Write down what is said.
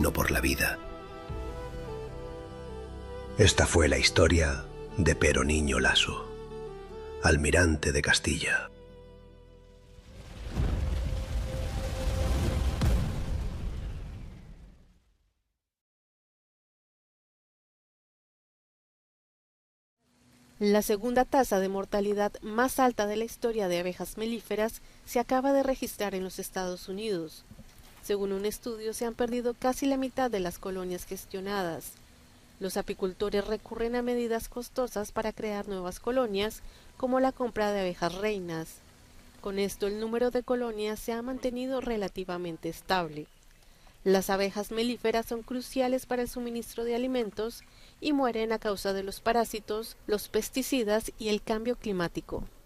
camino por la vida. Esta fue la historia de Pero Niño Laso, almirante de Castilla. La segunda tasa de mortalidad más alta de la historia de abejas melíferas se acaba de registrar en los Estados Unidos. Según un estudio, se han perdido casi la mitad de las colonias gestionadas. Los apicultores recurren a medidas costosas para crear nuevas colonias, como la compra de abejas reinas. Con esto, el número de colonias se ha mantenido relativamente estable. Las abejas melíferas son cruciales para el suministro de alimentos y mueren a causa de los parásitos, los pesticidas y el cambio climático.